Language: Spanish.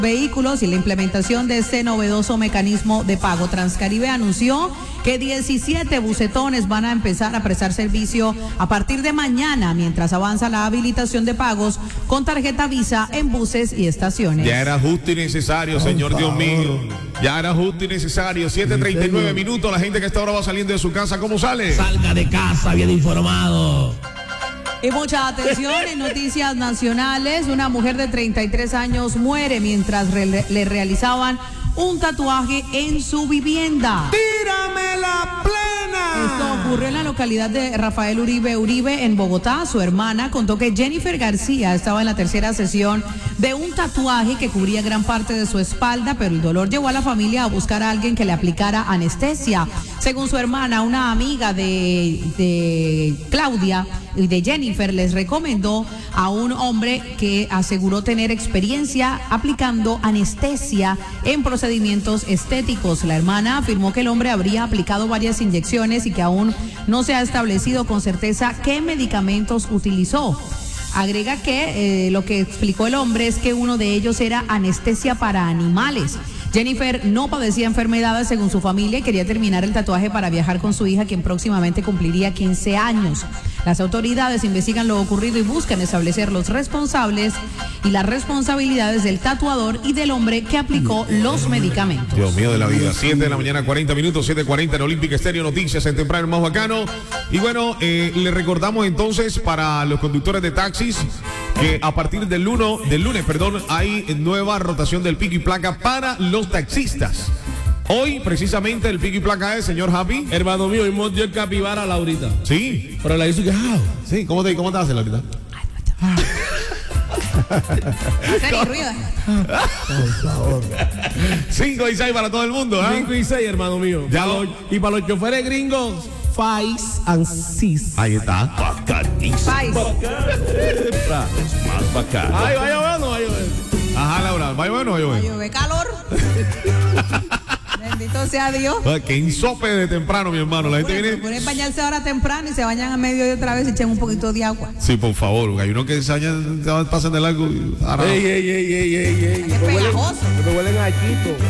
vehículos y la implementación de este novedoso mecanismo de pago. Transcaribe anunció que 17 bucetones van a empezar a prestar servicio a partir de mañana, mientras avanza la habilitación de pagos con tarjeta Visa en buses y estaciones. Ya era justo y necesario, señor Dios mío. Ya era justo y necesario. 7:39 minutos. La gente que a esta hora va saliendo de su casa, ¿cómo sale? Salga de casa bien informado. Y mucha atención en noticias nacionales. Una mujer de 33 años muere mientras le realizaban un tatuaje en su vivienda. ¡Tírame la plena! Esto ocurrió en la localidad de Rafael Uribe, en Bogotá. Su hermana contó que Jennifer García estaba en la tercera sesión de un tatuaje que cubría gran parte de su espalda, pero el dolor llevó a la familia a buscar a alguien que le aplicara anestesia. Según su hermana, una amiga de Claudia y de Jennifer les recomendó a un hombre que aseguró tener experiencia aplicando anestesia en procedimientos estéticos. La hermana afirmó que el hombre habría aplicado varias inyecciones y que aún no se ha establecido con certeza qué medicamentos utilizó. Agrega que lo que explicó el hombre es que uno de ellos era anestesia para animales. Jennifer no padecía enfermedades según su familia y quería terminar el tatuaje para viajar con su hija, quien próximamente cumpliría 15 años. Las autoridades investigan lo ocurrido y buscan establecer los responsables y las responsabilidades del tatuador y del hombre que aplicó los medicamentos. Dios mío de la vida. 7 de la mañana, 40 minutos, 7:40 en Olímpica Estéreo, noticias en temprano más bacano. Y bueno, le recordamos entonces para los conductores de taxis que a partir del lunes, hay nueva rotación del pico y placa para los taxistas. Hoy, precisamente, el pico y placa es, señor Happy. Hermano mío, y dio el capibara Laurita. Sí. Pero la hizo que... Sí, ¿cómo te hace, Laurita? Hacer ruido. Por favor. 5 y 6 para todo el mundo, ¿eh? 5 y 6, hermano mío. Y para los choferes gringos, 5 and 6. Ahí está. Bacanísimo. Más bacano. Ay, vaya bueno, vaya bueno. Ajá, Laura, vaya bueno, vaya bueno. Llueve calor. Bendito sea Dios. Que insope de temprano, mi hermano. La gente viene. Pueden bañarse ahora temprano y se bañan a mediodía otra vez y echan un poquito de agua. Sí, por favor. Hay unos que se pasan de largo. Ey. Es pegajoso. Me huelen a Chito.